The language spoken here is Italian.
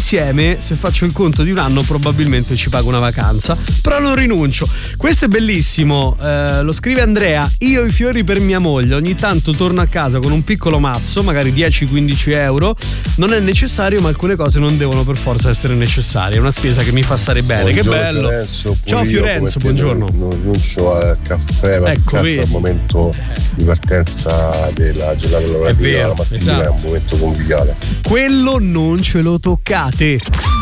insieme, se faccio il conto di un anno, probabilmente ci pago una vacanza, però non rinuncio. Questo è bellissimo, lo scrive Andrea. Io i fiori per mia moglie, ogni tanto torno a casa con un piccolo mazzo, magari 10-15 euro. Non è necessario, ma alcune cose non devono per forza essere necessarie. È una spesa che mi fa stare bene. Buongiorno, che bello. Fiorenzo, ciao Fiorenzo, buongiorno. Non c'ho al caffè, ma ecco, il caffè è un momento di partenza della giornata lavorativa, la mattina esatto. È un momento conviviale. Quello non ce lo toccate.